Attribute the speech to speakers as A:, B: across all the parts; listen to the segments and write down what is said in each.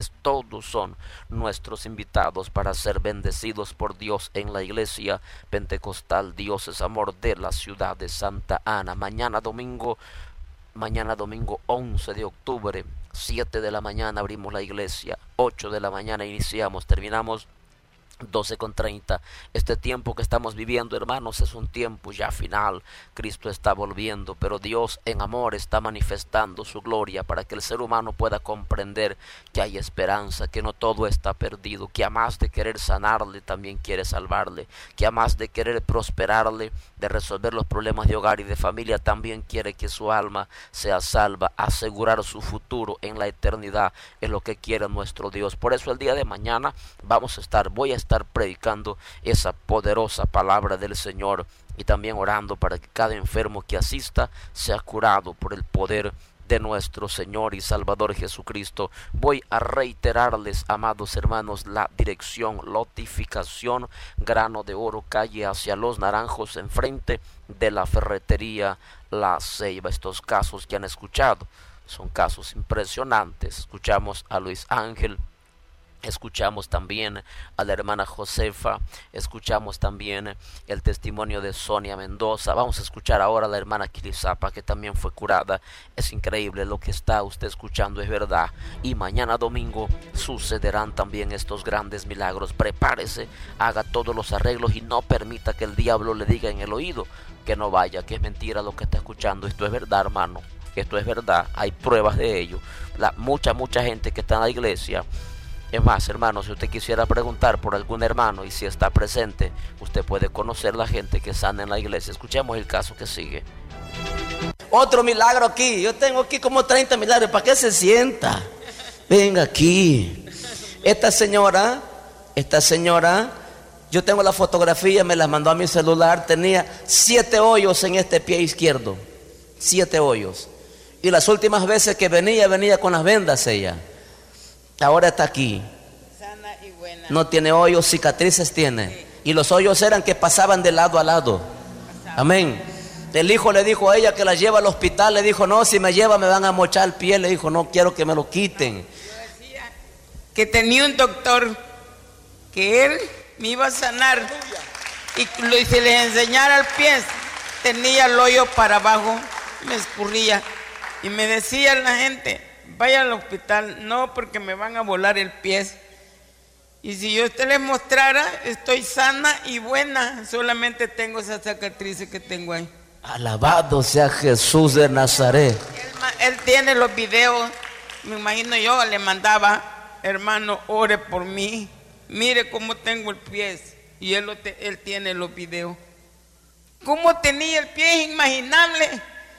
A: ustedes todos son nuestros invitados para ser bendecidos por Dios en la iglesia pentecostal Dios es Amor de la ciudad de Santa Ana. Mañana domingo 11 de octubre, 7 de la mañana abrimos la iglesia, 8 de la mañana iniciamos, terminamos 12:30. Este tiempo que estamos viviendo, hermanos, es un tiempo ya final. Cristo está volviendo, pero Dios en amor está manifestando su gloria para que el ser humano pueda comprender que hay esperanza, que no todo está perdido, que a más de querer sanarle, también quiere salvarle, que a más de querer prosperarle, de resolver los problemas de hogar y de familia, también quiere que su alma sea salva. Asegurar su futuro en la eternidad es lo que quiere nuestro Dios. Por eso el día de mañana voy a estar predicando esa poderosa palabra del Señor y también orando para que cada enfermo que asista sea curado por el poder de nuestro Señor y Salvador Jesucristo. Voy a reiterarles, amados hermanos, la dirección: Lotificación, Grano de Oro, calle hacia Los Naranjos, enfrente de la ferretería La Ceiba. Estos casos que han escuchado son casos impresionantes. Escuchamos a Luis Ángel, escuchamos también a la hermana Josefa, escuchamos también el testimonio de Sonia Mendoza. Vamos a escuchar ahora a la hermana Kirizapa, que también fue curada. Es increíble lo que está usted escuchando, es verdad. Y mañana domingo sucederán también estos grandes milagros. Prepárese, haga todos los arreglos y no permita que el diablo le diga en el oído que no vaya, que es mentira lo que está escuchando. Esto es verdad, hermano, esto es verdad, hay pruebas de ello. Mucha gente que está en la iglesia. Es más, hermano, si usted quisiera preguntar por algún hermano y si está presente, usted puede conocer la gente que sana en la iglesia. Escuchemos el caso que sigue.
B: Otro milagro aquí. Yo tengo aquí como 30 milagros. ¿Para qué se sienta? Venga aquí. Esta señora, yo tengo la fotografía, me la mandó a mi celular. Tenía 7 hoyos en este pie izquierdo. 7 hoyos. Y las últimas veces que venía con las vendas ella. Ahora está aquí,
C: sana y buena.
B: No tiene hoyos, cicatrices tiene. Sí. Y los hoyos eran que pasaban de lado a lado. Amén. El hijo le dijo a ella que la lleva al hospital. Le dijo: no, si me lleva me van a mochar el pie. Le dijo: no quiero que me lo quiten.
C: Yo decía que tenía un doctor que él me iba a sanar. Y si le enseñara el pie, tenía el hoyo para abajo, me escurría. Y me decía la gente: vaya al hospital. No, porque me van a volar el pie. Y si yo te les mostrara, estoy sana y buena. Solamente tengo esa cicatriz que tengo ahí.
B: Alabado sea Jesús de Nazaret.
C: Él tiene los videos. Me imagino yo le mandaba: hermano, ore por mí. Mire cómo tengo el pie. Y él tiene los videos. Cómo tenía el pie es inimaginable.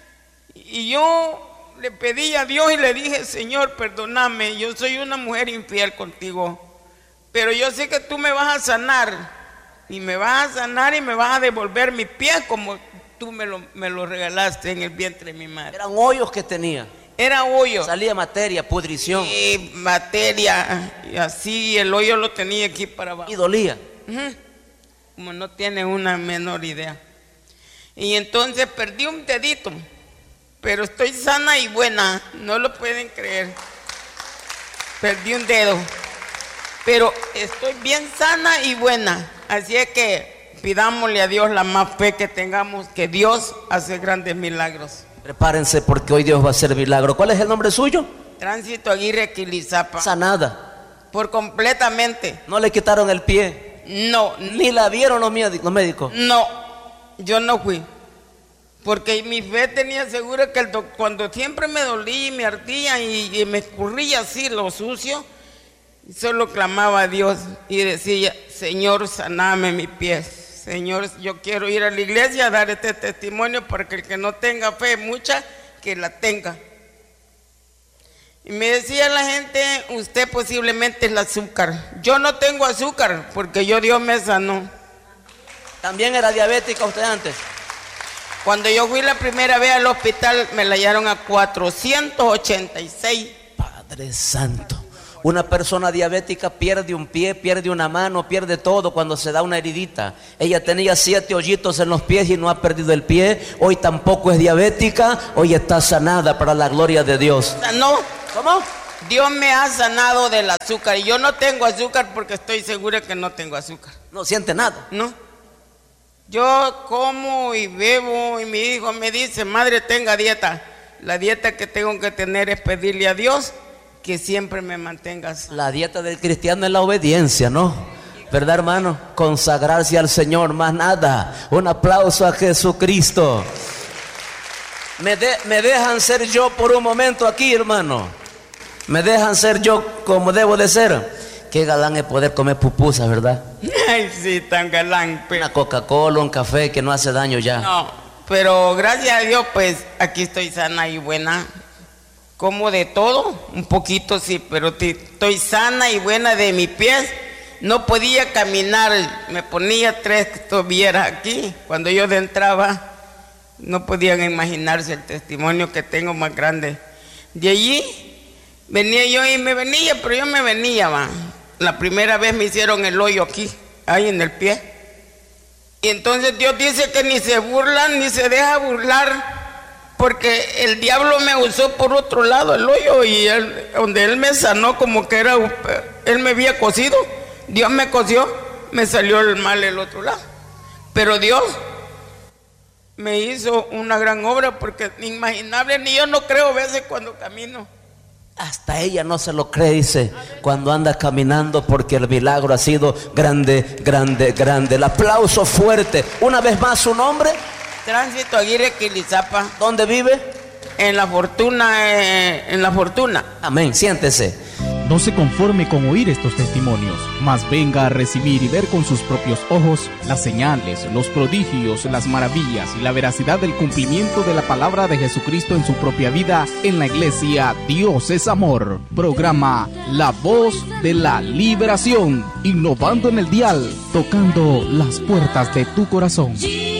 C: Y yo le pedí a Dios y le dije: Señor, perdóname, yo soy una mujer infiel contigo, pero yo sé que tú me vas a sanar, y me vas a sanar y me vas a devolver mi pie como tú me lo regalaste en el vientre de mi madre.
B: Eran hoyos que tenía.
C: Era hoyo.
B: Salía materia, pudrición.
C: Y materia, y así el hoyo lo tenía aquí para abajo.
B: Y dolía.
C: Como no tiene una menor idea. Y entonces perdí un dedito. Pero estoy sana y buena, no lo pueden creer. Perdí un dedo, pero estoy bien sana y buena. Así es que pidámosle a Dios la más fe que tengamos, que Dios hace grandes milagros.
B: Prepárense porque hoy Dios va a hacer milagro. ¿Cuál es el nombre suyo?
C: Tránsito Aguirre Quilizapa.
B: Sanada.
C: Por completamente.
B: ¿No le quitaron el pie?
C: No.
B: ¿Ni la vieron los médicos?
C: No, yo no fui. Porque mi fe tenía segura que cuando siempre me dolía y me ardía y me escurría así lo sucio, solo clamaba a Dios y decía: Señor, saname mi pie. Señor, yo quiero ir a la iglesia a dar este testimonio para que el que no tenga fe mucha, que la tenga. Y me decía la gente: usted posiblemente es el azúcar. Yo no tengo azúcar porque Dios me sanó.
B: ¿También era diabética usted antes?
C: Cuando yo fui la primera vez al hospital me la hallaron a 486.
B: Padre Santo. Una persona diabética pierde un pie, pierde una mano, pierde todo cuando se da una heridita. Ella tenía 7 hoyitos en los pies y no ha perdido el pie. Hoy tampoco es diabética, hoy está sanada para la gloria de Dios.
C: ¿No?
B: ¿Cómo?
C: Dios me ha sanado del azúcar. Y yo no tengo azúcar porque estoy segura que no tengo azúcar.
B: No siente nada.
C: No. Yo como y bebo y mi hijo me dice, madre, tenga dieta. La dieta que tengo que tener es pedirle a Dios que siempre me mantengas.
B: La dieta del cristiano es la obediencia, ¿no? ¿Verdad, hermano? Consagrarse al Señor, más nada. Un aplauso a Jesucristo. Me dejan ser yo por un momento aquí, hermano. Me dejan ser yo como debo de ser. Qué galán es poder comer pupusas, ¿verdad?
C: Ay, sí, tan galán.
B: Una Coca-Cola, un café que no hace daño ya.
C: No, pero gracias a Dios, pues aquí estoy sana y buena. Como de todo, un poquito sí, pero estoy sana y buena de mis pies. No podía caminar, me ponía 3 tobilleras aquí. Cuando yo entraba, no podían imaginarse el testimonio que tengo más grande. De allí venía yo y me venía, pero yo me venía, va. La primera vez me hicieron el hoyo aquí, ahí en el pie. Y entonces Dios dice que ni se burla, ni se deja burlar, porque el diablo me usó por otro lado el hoyo, y donde él me sanó como que él me había cosido. Dios me cosió, me salió el mal el otro lado. Pero Dios me hizo una gran obra, porque inimaginable, ni yo no creo a veces cuando camino.
B: Hasta ella no se lo cree, dice, cuando anda caminando, porque el milagro ha sido grande, grande, grande. El aplauso fuerte. Una vez más, su nombre.
C: Tránsito Aguirre Quilizapa.
B: ¿Dónde vive?
C: En La Fortuna, en La Fortuna.
B: Amén, siéntese.
D: No se conforme con oír estos testimonios, mas venga a recibir y ver con sus propios ojos las señales, los prodigios, las maravillas y la veracidad del cumplimiento de la palabra de Jesucristo en su propia vida en la iglesia Dios es Amor. Programa La Voz de la Liberación, innovando en el dial, tocando las puertas de tu corazón.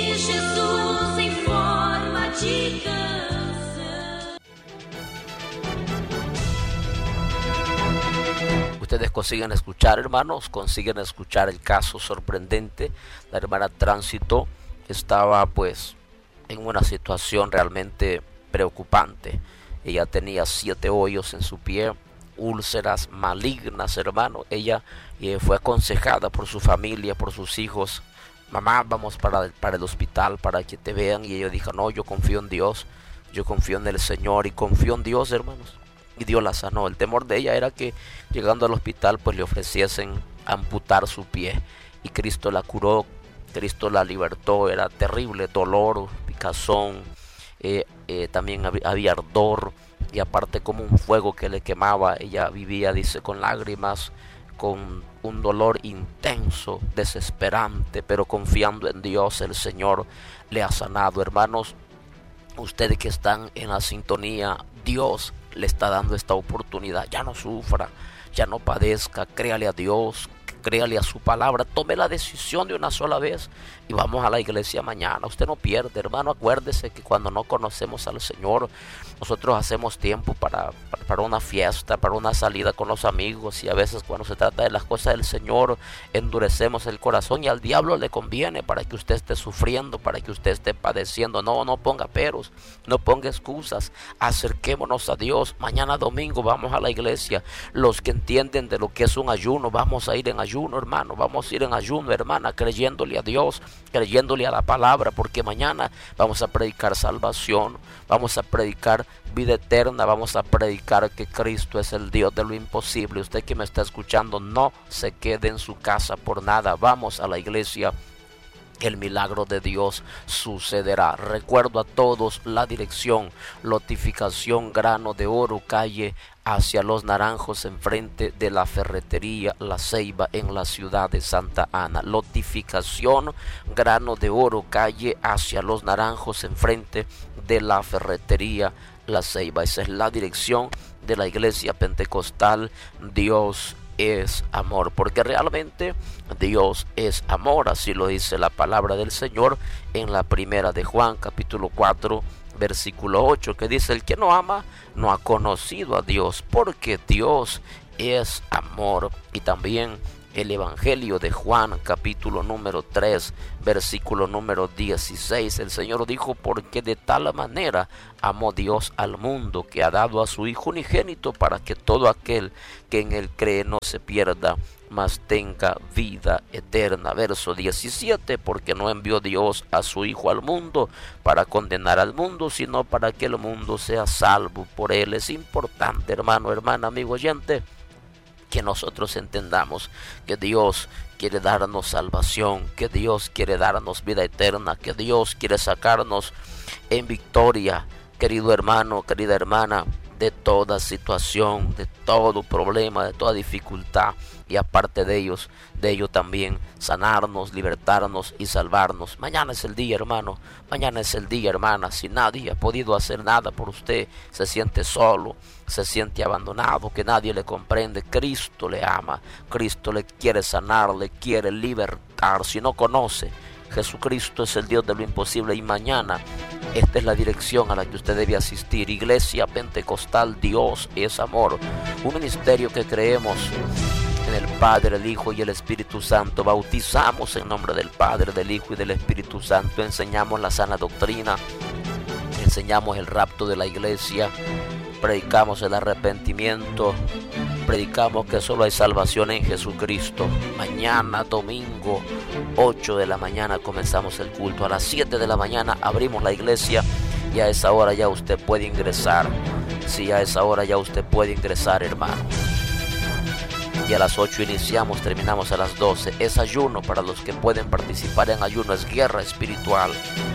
A: Ustedes consiguen escuchar, hermanos, consiguen escuchar el caso sorprendente. La hermana Tránsito estaba pues en una situación realmente preocupante. Ella tenía 7 hoyos en su pie, úlceras malignas, hermano. Ella fue aconsejada por su familia, por sus hijos: mamá, vamos para el hospital para que te vean. Y ella dijo: no, yo confío en Dios, yo confío en el Señor y confío en Dios, hermanos. Y Dios la sanó. El temor de ella era que llegando al hospital pues le ofreciesen amputar su pie, y Cristo la curó, Cristo la libertó. Era terrible dolor, picazón, también había ardor, y aparte como un fuego que le quemaba. Ella vivía, dice, con lágrimas, con un dolor intenso, desesperante, pero confiando en Dios. El Señor le ha sanado. Hermanos, ustedes que están en la sintonía, Dios le está dando esta oportunidad. Ya no sufra, ya no padezca, créale a Dios, créale a su palabra, tome la decisión de una sola vez y vamos a la iglesia mañana. Usted no pierde, hermano. Acuérdese que cuando no conocemos al Señor, nosotros hacemos tiempo para una fiesta, para una salida con los amigos, y a veces cuando se trata de las cosas del Señor endurecemos el corazón, y al diablo le conviene para que usted esté sufriendo, para que usted esté padeciendo. No ponga peros, no ponga excusas, acerquémonos a Dios. Mañana domingo vamos a la iglesia. Los que entienden de lo que es un ayuno, vamos a ir en ayuno, hermano, vamos a ir en ayuno, hermana, creyéndole a Dios, creyéndole a la palabra, porque mañana vamos a predicar salvación, vamos a predicar vida eterna, vamos a predicar que Cristo es el Dios de lo imposible. Usted que me está escuchando, no se quede en su casa por nada, vamos a la iglesia. El milagro de Dios sucederá. Recuerdo a todos la dirección: Lotificación Grano de Oro, calle hacia Los Naranjos, enfrente de la ferretería La Ceiba, en la ciudad de Santa Ana. Lotificación Grano de Oro, calle hacia Los Naranjos, enfrente de la ferretería La Ceiba. Esa es la dirección de la iglesia pentecostal Dios es Amor, porque realmente Dios es amor. Así lo dice la palabra del Señor en la primera de Juan, capítulo 4, versículo 8, que dice: el que no ama no ha conocido a Dios, porque Dios es amor. Y también el Evangelio de Juan, capítulo número 3, versículo número 16. El Señor dijo: porque de tal manera amó Dios al mundo, que ha dado a su Hijo unigénito, para que todo aquel que en él cree no se pierda, mas tenga vida eterna. Verso 17: porque no envió Dios a su Hijo al mundo para condenar al mundo, sino para que el mundo sea salvo por él. Es importante, hermano, hermana, amigo oyente, que nosotros entendamos que Dios quiere darnos salvación, que Dios quiere darnos vida eterna, que Dios quiere sacarnos en victoria, querido hermano, querida hermana, de toda situación, de todo problema, de toda dificultad, y aparte de ello también sanarnos, libertarnos y salvarnos. Mañana es el día, hermano, mañana es el día, hermana. Si nadie ha podido hacer nada por usted, se siente solo, se siente abandonado, que nadie le comprende, Cristo le ama, Cristo le quiere sanar, le quiere libertar. Si no conoce, Jesucristo es el Dios de lo imposible, y mañana esta es la dirección a la que usted debe asistir. Iglesia Pentecostal Dios es Amor, un ministerio que creemos en el Padre, el Hijo y el Espíritu Santo. Bautizamos en nombre del Padre, del Hijo y del Espíritu Santo. Enseñamos la sana doctrina, enseñamos el rapto de la iglesia, predicamos el arrepentimiento, predicamos que solo hay salvación en Jesucristo. Mañana, domingo, 8 de la mañana comenzamos el culto. A las 7 de la mañana abrimos la iglesia, y a esa hora ya usted puede ingresar. Sí, a esa hora ya usted puede ingresar, hermano. Y a las 8 iniciamos, terminamos a las 12. Es ayuno para los que pueden participar en ayuno, es guerra espiritual.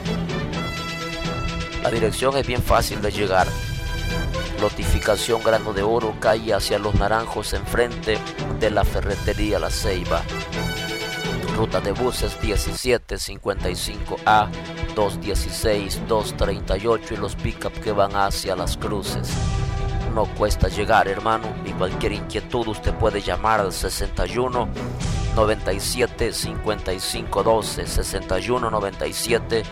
A: La dirección es bien fácil de llegar. Lotificación Grano de Oro, calle hacia Los Naranjos, enfrente de la ferretería La Ceiba. Ruta de buses 1755A, 216, 238 y los pick-up que van hacia Las Cruces. No cuesta llegar, hermano, y cualquier inquietud usted puede llamar al 61 97 55 12, 61 97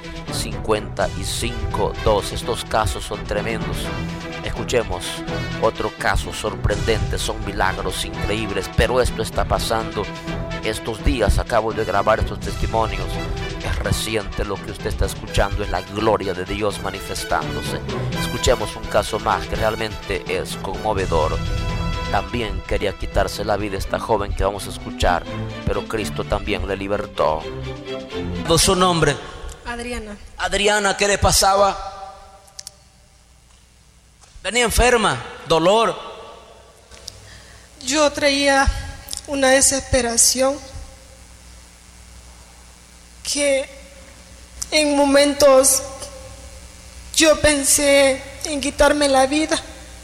A: 55 12. Estos casos son tremendos. Escuchemos otro caso sorprendente, son milagros increíbles, pero esto está pasando estos días. Acabo de grabar estos testimonios. Es reciente lo que usted está escuchando, es la gloria de Dios manifestándose. Escuchemos un caso más que realmente es conmovedor. También quería quitarse la vida esta joven que vamos a escuchar, pero Cristo también le libertó.
B: ¿Su nombre?
E: Adriana.
B: Adriana, ¿qué le pasaba? Venía enferma, dolor.
E: Yo traía una desesperación que en momentos yo pensé en quitarme la vida,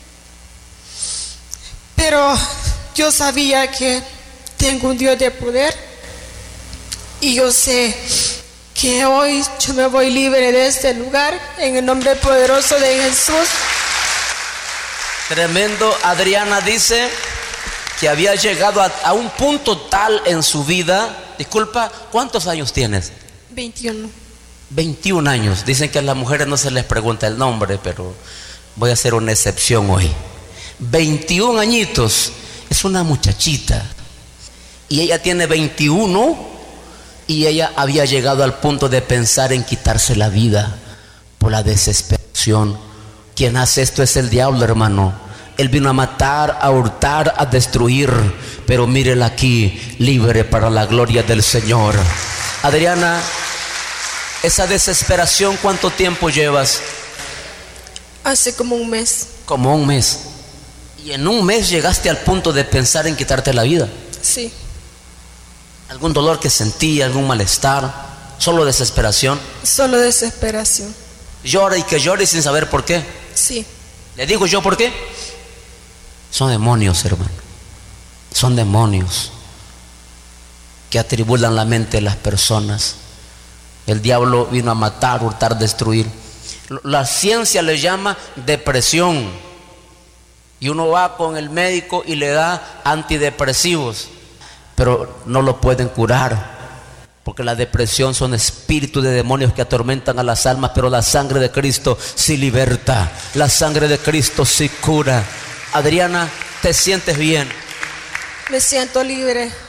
E: pero yo sabía que tengo un Dios de poder, y yo sé que hoy yo me voy libre de este lugar en el nombre poderoso de Jesús.
B: Tremendo. Adriana dice que había llegado a un punto tal en su vida. Disculpa, ¿cuántos años tienes?
E: 21.
B: 21 años. Dicen que a las mujeres no se les pregunta el nombre, pero voy a hacer una excepción hoy. 21 añitos. Es una muchachita. Y ella tiene 21, y ella había llegado al punto de pensar en quitarse la vida por la desesperación. Quien hace esto es el diablo, hermano. Él vino a matar, a hurtar, a destruir, pero mírela aquí, libre para la gloria del Señor. Adriana, esa desesperación, ¿cuánto tiempo llevas?
E: Hace como un mes.
B: Como un mes. Y en un mes llegaste al punto de pensar en quitarte la vida.
E: Sí.
B: ¿Algún dolor que sentía, algún malestar? ¿Solo desesperación?
E: Solo desesperación.
B: Llora y que llore sin saber por qué.
E: Sí.
B: ¿Le digo yo por qué? Son demonios, hermano. Son demonios que atribulan la mente de las personas. El diablo vino a matar, hurtar, destruir. La ciencia le llama depresión, y uno va con el médico y le da antidepresivos, pero no lo pueden curar, porque la depresión son espíritus de demonios que atormentan a las almas, pero la sangre de Cristo sí liberta, la sangre de Cristo sí cura. Adriana, ¿te sientes bien?
E: Me siento libre.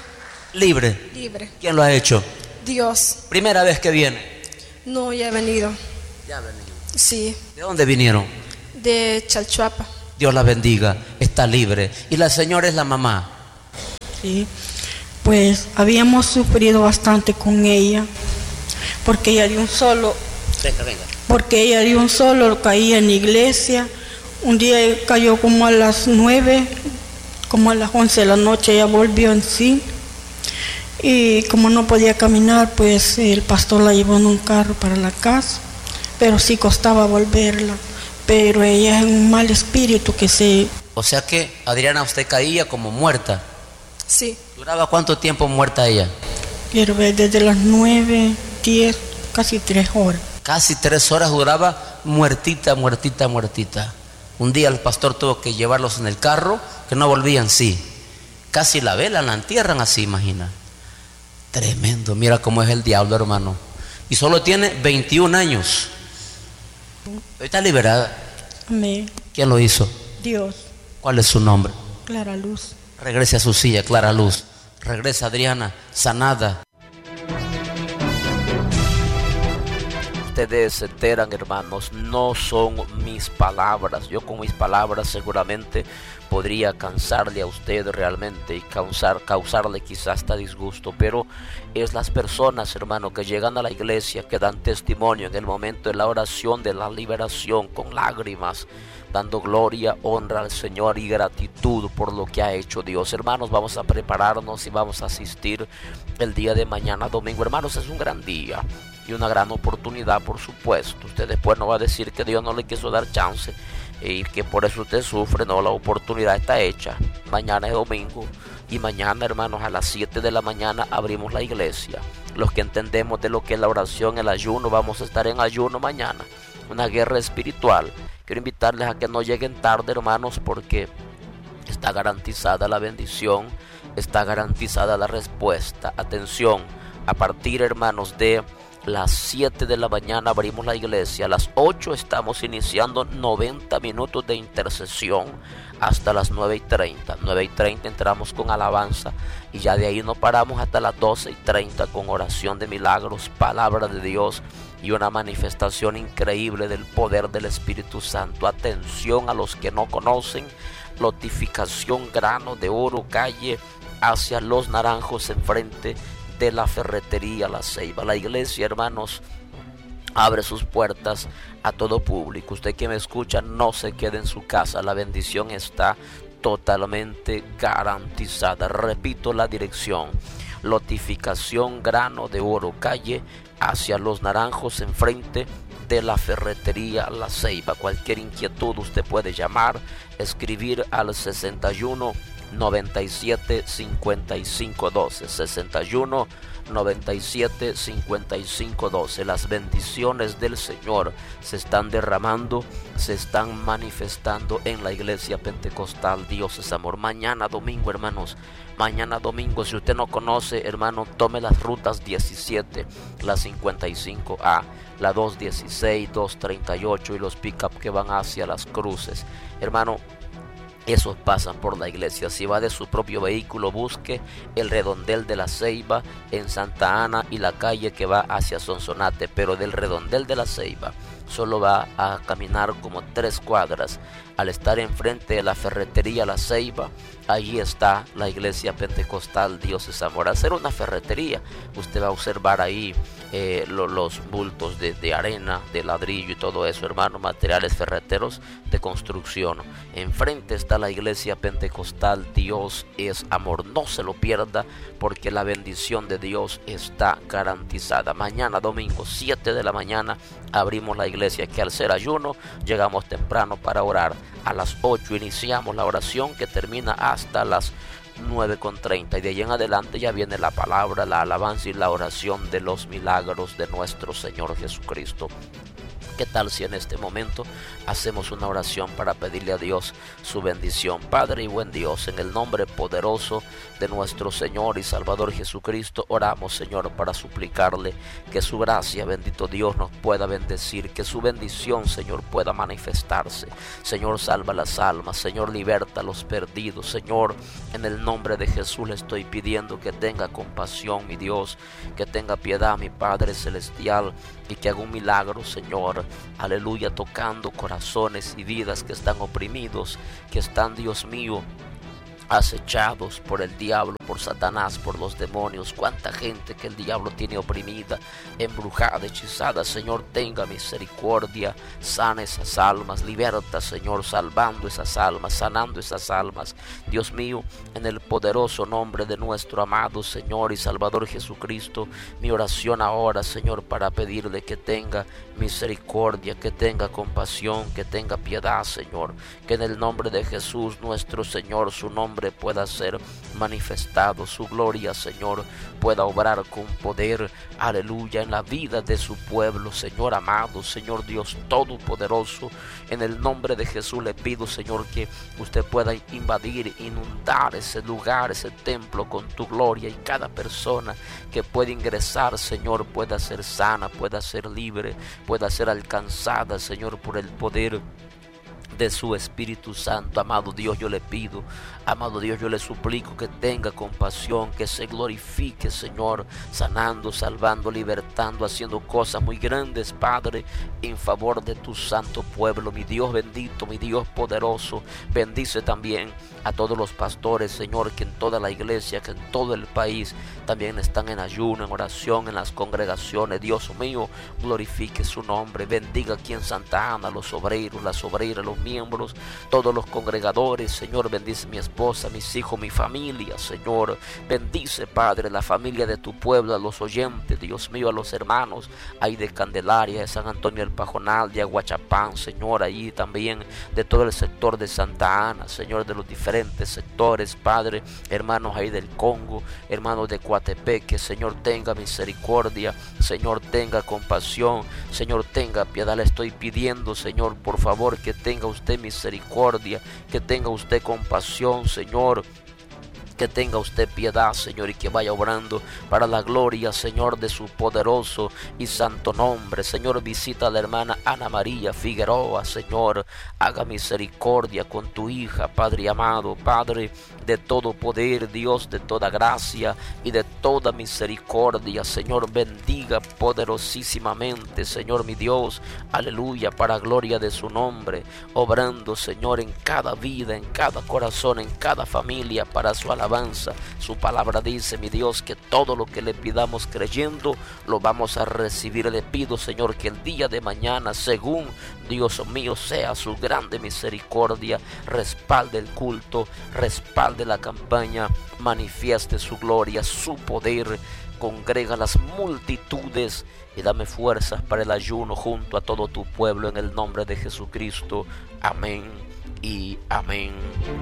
B: Libre.
E: libre.
B: ¿Quién lo ha hecho?
E: Dios.
B: Primera vez que viene.
E: No, ya he venido.
B: Ya ha venido.
E: Sí,
B: ¿De dónde vinieron?
E: de Chalchuapa.
B: Dios la bendiga, está libre. Y la señora es la mamá.
F: Sí, pues habíamos sufrido bastante con ella, porque ella de un solo, caía en la iglesia. Un día cayó como a las 9, como a las 11 de la noche, ella volvió en sí. Y como no podía caminar, pues el pastor la llevó en un carro para la casa, pero sí costaba volverla. Pero ella es un mal espíritu que se...
B: O sea que, Adriana, usted caía como muerta.
E: Sí,
B: ¿Duraba cuánto tiempo muerta ella?
F: Quiero ver, desde las 9, 10, casi 3 horas.
B: Casi 3 horas duraba muertita, muertita, muertita. Un día el pastor tuvo que llevarlos en el carro, que no volvían, sí. Casi la velan, la entierran así, imagina. Tremendo, mira cómo es el diablo, hermano. Y solo tiene 21 años. Hoy está liberada.
F: Amén.
B: ¿Quién lo hizo?
F: Dios.
B: ¿Cuál es su nombre?
F: Clara Luz.
B: Regrese a su silla, Clara Luz. Regresa Adriana, sanada.
A: Ustedes se enteran, hermanos, no son mis palabras. Yo con mis palabras seguramente podría cansarle a usted realmente y causarle quizás hasta disgusto, pero es las personas, hermano, que llegan a la iglesia, que dan testimonio en el momento de la oración de la liberación, con lágrimas, dando gloria, honra al Señor y gratitud por lo que ha hecho Dios. Hermanos, vamos a prepararnos y vamos a asistir el día de mañana domingo. Hermanos, es un gran día y una gran oportunidad, por supuesto. Usted después no va a decir que Dios no le quiso dar chance y que por eso usted sufre. No, la oportunidad está hecha. Mañana es domingo y mañana, hermanos, a las 7 de la mañana abrimos la iglesia. Los que entendemos de lo que es la oración, el ayuno, vamos a estar en ayuno mañana. Una guerra espiritual. Quiero invitarles a que no lleguen tarde, hermanos, porque está garantizada la bendición, está garantizada la respuesta. Atención, a partir, hermanos, de las 7 de la mañana abrimos la iglesia. A las 8 estamos iniciando 90 minutos de intercesión hasta las 9:30. 9:30 entramos con alabanza y ya de ahí no paramos hasta las 12:30 con oración de milagros, palabra de Dios y una manifestación increíble del poder del Espíritu Santo. Atención a los que no conocen, notificación Grano de Oro, calle hacia Los Naranjos, enfrente de la ferretería La Ceiba. La iglesia, hermanos, abre sus puertas a todo público. Usted que me escucha, no se quede en su casa. La bendición está totalmente garantizada. Repito la dirección: notificación Grano de Oro, calle hacia Los Naranjos, enfrente de la ferretería La Ceiba. Cualquier inquietud usted puede llamar, escribir al 61 97 55 12, 61 97 55 12. Las bendiciones del Señor se están derramando, se están manifestando en la iglesia pentecostal. Dios es amor. Mañana domingo, hermanos, mañana domingo, si usted no conoce, hermano, tome las rutas 17, la 55A, la 216, 238 y los pick-up que van hacia Las Cruces. Hermano, esos pasan por la iglesia. Si va de su propio vehículo, busque el redondel de La Ceiba en Santa Ana y la calle que va hacia Sonsonate, pero del redondel de La Ceiba solo va a caminar como 3 cuadras. Al estar enfrente de la ferretería La Ceiba, allí está la iglesia pentecostal Dios es amor. Al ser una ferretería, usted va a observar ahí los bultos de arena, de ladrillo y todo eso, hermano, materiales ferreteros de construcción. Enfrente está la iglesia pentecostal Dios es amor. No se lo pierda, porque la bendición de Dios está garantizada. Mañana domingo 7 de la mañana abrimos la iglesia, que al ser ayuno llegamos temprano para orar. A las 8 iniciamos la oración, que termina hasta las 9:30, y de ahí en adelante ya viene la palabra, la alabanza y la oración de los milagros de nuestro Señor Jesucristo. ¿Qué tal si en este momento hacemos una oración para pedirle a Dios su bendición? Padre y buen Dios, en el nombre poderoso de nuestro Señor y Salvador Jesucristo, oramos, Señor, para suplicarle que su gracia, bendito Dios, nos pueda bendecir, que su bendición, Señor, pueda manifestarse. Señor, salva las almas, Señor, liberta a los perdidos. Señor, en el nombre de Jesús le estoy pidiendo que tenga compasión, mi Dios, que tenga piedad, mi Padre Celestial, y que haga un milagro, Señor, aleluya, tocando corazones y vidas que están oprimidos, que están, Dios mío, acechados por el diablo, por Satanás, por los demonios. Cuánta gente que el diablo tiene oprimida, embrujada, hechizada. Señor, tenga misericordia, sana esas almas, liberta, Señor, salvando esas almas, sanando esas almas. Dios mío, en el poderoso nombre de nuestro amado Señor y Salvador Jesucristo, mi oración ahora, Señor, para pedirle que tenga misericordia, que tenga compasión, que tenga piedad, Señor, que en el nombre de Jesús nuestro Señor, su nombre pueda ser manifestado, su gloria, Señor, pueda obrar con poder, aleluya, en la vida de su pueblo. Señor amado, Señor Dios todopoderoso, en el nombre de Jesús le pido, Señor, que usted pueda invadir, inundar ese lugar, ese templo con tu gloria, y cada persona que pueda ingresar, Señor, pueda ser sana, pueda ser libre, pueda ser alcanzada, Señor, por el poder de su Espíritu Santo. Amado Dios, yo le pido, amado Dios, yo le suplico que tenga compasión, que se glorifique, Señor, sanando, salvando, libertando, haciendo cosas muy grandes, Padre, en favor de tu santo pueblo. Mi Dios bendito, mi Dios poderoso, bendice también a todos los pastores, Señor, que en toda la iglesia, que en todo el país también están en ayuno, en oración, en las congregaciones. Dios mío, glorifique su nombre. Bendiga aquí en Santa Ana los obreros, las obreras, los miembros, todos los congregadores. Señor, bendice mi esposa, mis hijos, mi familia. Señor, bendice, Padre, la familia de tu pueblo, a los oyentes, Dios mío, a los hermanos ahí de Candelaria, de San Antonio del Pajonal, de Aguachapán, Señor, ahí también de todo el sector de Santa Ana, Señor, de los diferentes sectores, Padre, hermanos ahí del Congo, hermanos de Coatepeque. Señor, tenga misericordia, Señor, tenga compasión, Señor, tenga piedad. Le estoy pidiendo, Señor, por favor, que tenga usted misericordia, que tenga usted compasión, Señor, que tenga usted piedad, Señor, y que vaya obrando para la gloria, Señor, de su poderoso y santo nombre. Señor, visita a la hermana Ana María Figueroa, Señor, haga misericordia con tu hija, Padre amado, Padre de todo poder, Dios de toda gracia y de toda misericordia. Señor, bendiga poderosísimamente, Señor, mi Dios, aleluya, para gloria de su nombre, obrando, Señor, en cada vida, en cada corazón, en cada familia, para su alabanza. Su palabra dice, mi Dios, que todo lo que le pidamos creyendo lo vamos a recibir. Le pido, Señor, que el día de mañana, según Dios mío sea su grande misericordia, respalde el culto, respalde la campaña, manifieste su gloria, su poder, congrega las multitudes y dame fuerzas para el ayuno junto a todo tu pueblo, en el nombre de Jesucristo. Amén y amén.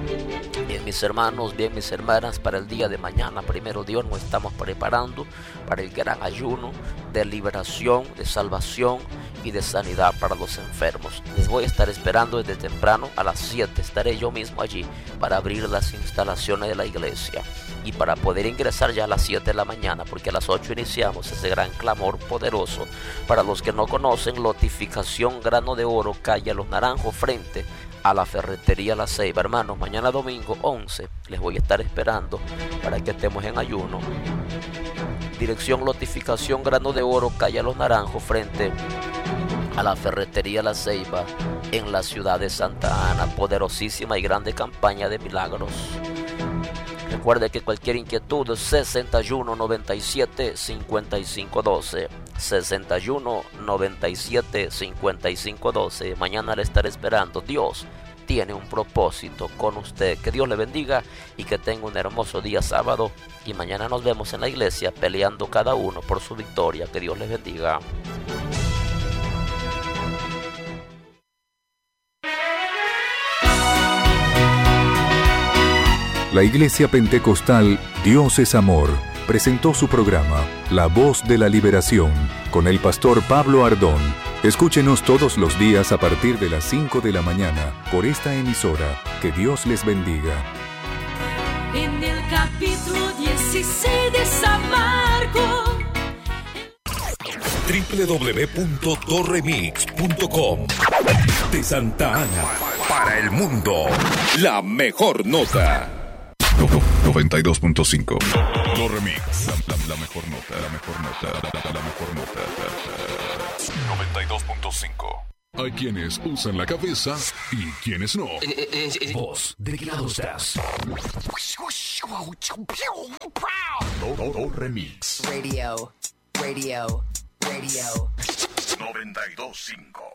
A: Bien, mis hermanos, bien, mis hermanas, para el día de mañana, primero Dios, nos estamos preparando para el gran ayuno de liberación, de salvación y de sanidad para los enfermos. Les voy a estar esperando desde temprano. A las 7 estaré yo mismo allí para abrir las instalaciones de la iglesia y para poder ingresar ya a las 7 de la mañana, porque a las 8 iniciamos ese gran clamor poderoso. Para los que no conocen, Lotificación Grano de Oro, calle Los Naranjos, frente a la ferretería La Ceiba. Hermanos, mañana domingo 11 les voy a estar esperando para que estemos en ayuno. Dirección Lotificación Grano de Oro, calle Los Naranjos, frente a la ferretería La Ceiba, en la ciudad de Santa Ana. Poderosísima y grande campaña de milagros. Recuerde que cualquier inquietud, 61 97 55 12, 61 97 55 12. Mañana le estaré esperando. Dios tiene un propósito con usted. Que Dios le bendiga y que tenga un hermoso día sábado. Y mañana nos vemos en la iglesia peleando cada uno por su victoria. Que Dios les bendiga.
G: La Iglesia Pentecostal Dios es Amor presentó su programa La Voz de la Liberación con el pastor Pablo Ardón. Escúchenos todos los días a partir de las 5 de la mañana por esta emisora. Que Dios les bendiga.
H: En el capítulo 16 de San Marcos.
I: www.doremix.com. De Santa Ana para el mundo. La mejor nota. 92.5. Doremix. La mejor nota. La mejor nota. La mejor nota. 92.5. Hay quienes usan la cabeza y quienes no. Vos, ¿de qué lado estás? Remix. Radio. 92.5.